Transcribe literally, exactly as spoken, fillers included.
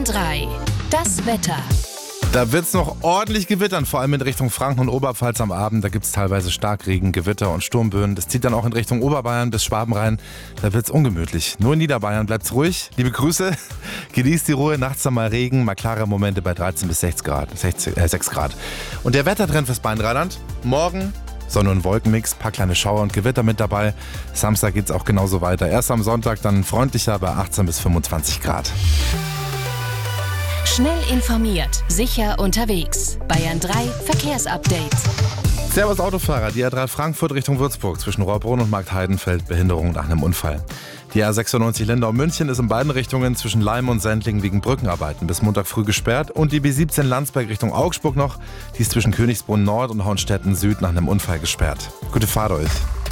Bayern drei. Das Wetter. Da wird es noch ordentlich gewittern, vor allem in Richtung Franken und Oberpfalz am Abend. Da gibt es teilweise Starkregen, Gewitter und Sturmböen. Das zieht dann auch in Richtung Oberbayern bis Schwaben rein. Da wird es ungemütlich. Nur in Niederbayern bleibt's ruhig. Liebe Grüße, genießt die Ruhe. Nachts dann mal Regen, mal klare Momente bei dreizehn bis sechs Grad. sechzehn, äh, sechs Grad. Und der Wettertrend fürs Bayern-Dreiland? Morgen Sonne- und Wolkenmix, paar kleine Schauer und Gewitter mit dabei. Samstag geht's auch genauso weiter. Erst am Sonntag dann freundlicher bei achtzehn bis fünfundzwanzig Grad. Schnell informiert, sicher unterwegs. Bayern drei Verkehrsupdate. Servus Autofahrer, die A drei Frankfurt Richtung Würzburg zwischen Rohrbrunn und Marktheidenfeld, Behinderung nach einem Unfall. Die A sechsundneunzig Lindau-München ist in beiden Richtungen zwischen Leim und Sendling wegen Brückenarbeiten bis Montag früh gesperrt und die B siebzehn Landsberg Richtung Augsburg noch, die ist zwischen Königsbrunn Nord und Hornstetten Süd nach einem Unfall gesperrt. Gute Fahrt euch.